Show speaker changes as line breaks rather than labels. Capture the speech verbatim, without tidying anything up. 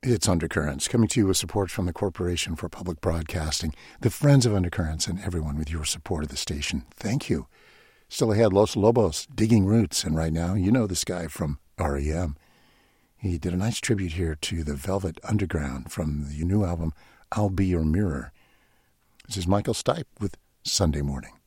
It's Undercurrents, coming to you with support from the Corporation for Public Broadcasting, the Friends of Undercurrents, and everyone with your support of the station. Thank you. Still ahead, Los Lobos, Digging Roots, and right now, you know this guy from R E M. He did a nice tribute here to the Velvet Underground from the new album, I'll Be Your Mirror. This is Michael Stipe with Sunday Morning.